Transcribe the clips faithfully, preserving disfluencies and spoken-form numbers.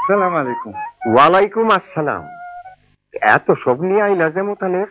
সালাম আলাইকুম। ওয়ালাইকুম আসসালাম। এত সব নিয়ে আইলা যে মোতালেব?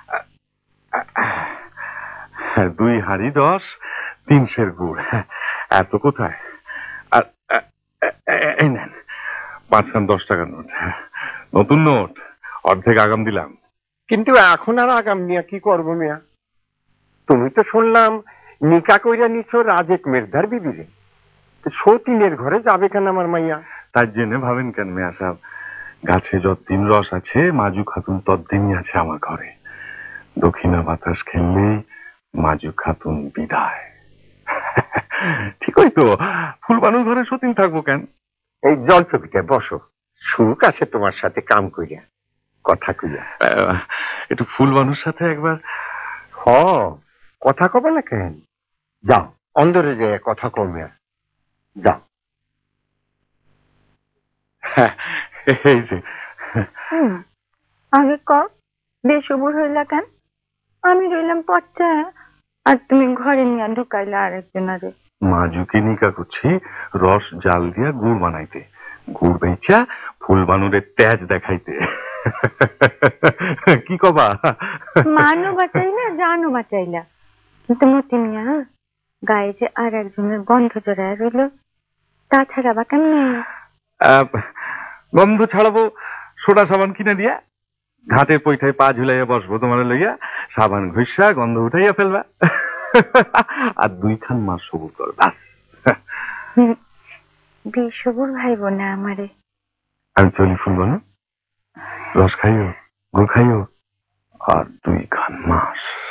দুই হাড়ি দশ, তিন সের গুড়। এত কোথায়? আর এই নেন পাঁচখান দশ টাকার নোট, নতুন নোট, অর্ধেক আগাম দিলাম। কিন্তু এখন আর আগাম নিয়া কি করবো মিয়া? তুমি তো শুনলাম নিকা কইরা নিছ রাজেক মেজদার বিবিরে। সতীনের ঘরে যাবে কেন আমার মাইয়া? তার জেনে ভাবেন কেন মেয়া সাহেব? গাছে যতদিন রস আছে মাজু খাতুন ততদিনই আছে আমার ঘরে। দক্ষিণা বাতাস খেললেই মাজু খাতুন বিদায়। ঠিকই তো, ফুলবানুর ঘরে সতীন থাকবো কেন? এই জলচকিতে বসো, সুখ আছে তোমার সাথে কাম কইরা, কথা কইয়া। একটু ফুলবানুর সাথে একবার। হ, কথা কবে না কেন? যাও অন্দরে যে কথা কমে, যাও। এই যে আগে ক, বেসবুর হইলা কেন? আমি রইলাম পচা, আর তুমি ঘরে নিয়ে ঢুকাইলা আরেকজনারে। মাজুকে নিকা করছি রস জাল দিয়া গুড় বানাইতে, গুড় বেচা ফুলবানুরের তেজ দেখাইতে। কি কবা? মানও বাঁচাইলা, জানও বাঁচাইলা, কিন্তু মতি মিয়া গায়ে যে আর একজনের গন্ধ জড়ায় রইল, তাছাড়া বা কেমনে? গন্ধ ছাড়াবো সোডা সাবান কিনে দিয়া, ঘাটের পৈঠায় পা ঝুলাইয়া বসবো তোমার লইয়া, সাবান ঘষা গন্ধ উঠাইয়া ফেলবা, আর দুইখান মাস সবুর করবা। বেসবুর ভাইব না আমারে। আমি চলি ফুলবানু, রস খাইও, গুড় খাইও, আর দুই খান মাস।